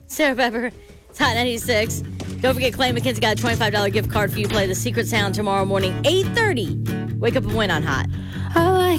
Sarah Pepper. It's Hot 96. Don't forget, Clay McKenzie got a $25 gift card for you. Play the Secret Sound tomorrow morning, 8:30. Wake up and win on Hot. Oh, I